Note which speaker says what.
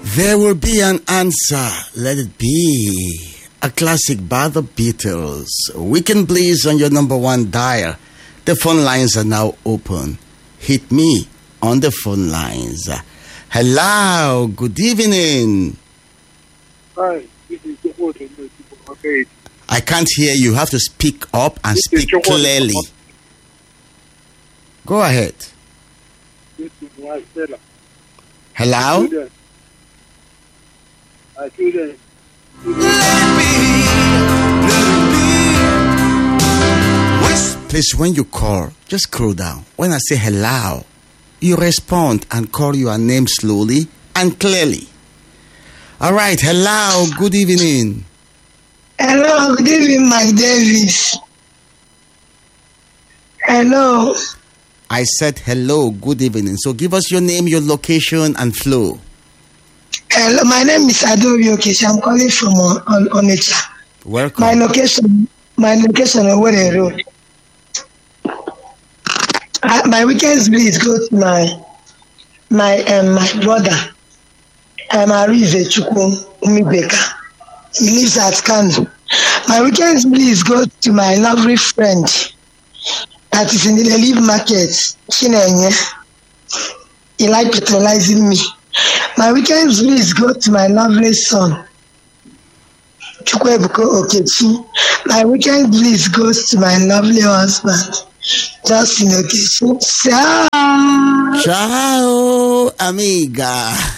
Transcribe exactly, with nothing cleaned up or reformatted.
Speaker 1: There will be an answer. Let it be. A classic by the Beatles. Weekend Bliss on your number one dial. The phone lines are now open. Hit me on the phone lines. Hello, good evening.
Speaker 2: Hi, this is okay.
Speaker 1: I can't hear you. You have to speak up and
Speaker 2: This is
Speaker 1: speak clearly. Go ahead.
Speaker 2: This is my Stella.
Speaker 1: Hello?
Speaker 2: I do that.
Speaker 1: Please, when you call, just scroll down. When I say hello, you respond and call your name slowly and clearly. All right. Hello. Good evening.
Speaker 3: Hello, good evening, Mike Davis. Hello.
Speaker 1: I said hello. Good evening. So give us your name, your location, and flow.
Speaker 3: Hello, my name is Adobe Okechi. I'm calling from on, on, Onitsha.
Speaker 1: Welcome.
Speaker 3: My location, my location on Were Road. I, my weekends please go to my my um, my brother. I'm Arize Chukwu Umibeka. He lives at Kano. My weekends please go to my lovely friend that is in the Relief Market, Chinenye. He like patronizing me. My weekends please go to my lovely son, Chukwebuko Okechi. My weekend please goes to my lovely husband, Justin Okechi. Ciao.
Speaker 1: Ciao, amiga.